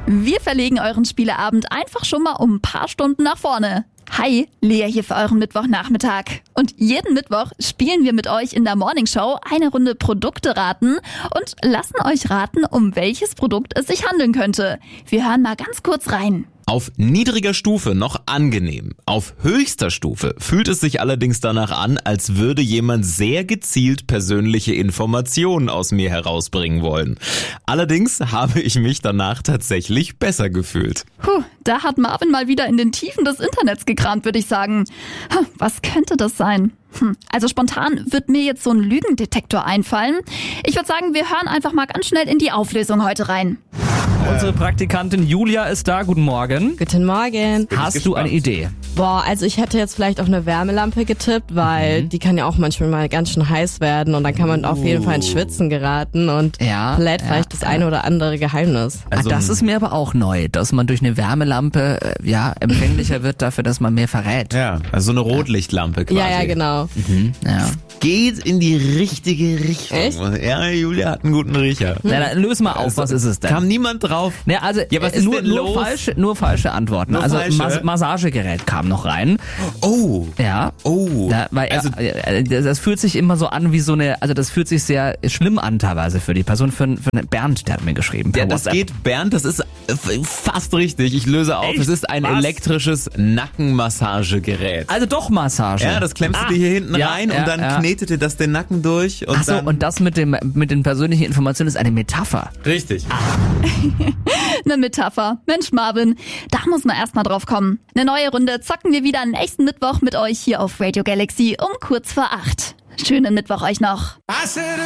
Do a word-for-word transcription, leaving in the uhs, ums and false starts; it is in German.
Wir verlegen euren Spieleabend einfach schon mal um ein paar Stunden nach vorne. Hi, Lea hier für euren Mittwochnachmittag. Und jeden Mittwoch spielen wir mit euch in der Morningshow eine Runde Produkte raten und lassen euch raten, um welches Produkt es sich handeln könnte. Wir hören mal ganz kurz rein. Auf niedriger Stufe noch angenehm. Auf höchster Stufe fühlt es sich allerdings danach an, als würde jemand sehr gezielt persönliche Informationen aus mir herausbringen wollen. Allerdings habe ich mich danach tatsächlich besser gefühlt. Puh, da hat Marvin mal wieder in den Tiefen des Internets gekramt, würde ich sagen. Was könnte das sein? Hm, also spontan wird mir jetzt so ein Lügendetektor einfallen. Ich würde sagen, wir hören einfach mal ganz schnell in die Auflösung heute rein. Unsere Praktikantin Julia ist da. Guten Morgen. Guten Morgen. Hast du eine Idee? Boah, also ich hätte jetzt vielleicht auf eine Wärmelampe getippt, weil mhm. die kann ja auch manchmal mal ganz schön heiß werden und dann kann man uh. auf jeden Fall ins Schwitzen geraten und ja, vielleicht ja, vielleicht das ja. eine oder andere Geheimnis. Also, ah, das ist mir aber auch neu, dass man durch eine Wärmelampe äh, ja empfänglicher wird dafür, dass man mehr verrät. Ja, also so eine Rotlichtlampe quasi. Ja, ja, genau. Mhm, ja. Geht in die richtige Richtung. Echt? Ja, Julia hat einen guten Riecher. Na, dann löse mal auf, also, was ist es denn? Kam niemand drauf? Ne, also ja, was ist nur, denn nur, los? falsche, nur falsche Antworten. Nur also falsche? Mas- Massagegerät kam noch rein. Oh. Ja. Oh. Da, weil also, äh, das fühlt sich immer so an wie so eine, also das fühlt sich sehr schlimm an teilweise für die Person, für, für Bernd, der hat mir geschrieben. Ja, das WhatsApp. geht, Bernd, das ist fast richtig. Ich löse auf, Echt? es ist ein Was? elektrisches Nackenmassagegerät. Also doch Massage. Ja, das klemmst ah. du dir hier hinten ja, rein ja, und dann ja. knetet dir das den Nacken durch. Und Ach so, dann und das mit dem mit den persönlichen Informationen ist eine Metapher. Richtig. Eine Metapher. Mensch, Marvin, da muss man erstmal drauf kommen. Eine neue Runde zocken wir wieder nächsten Mittwoch mit euch hier auf Radio Galaxy um kurz vor acht. Schönen Mittwoch euch noch.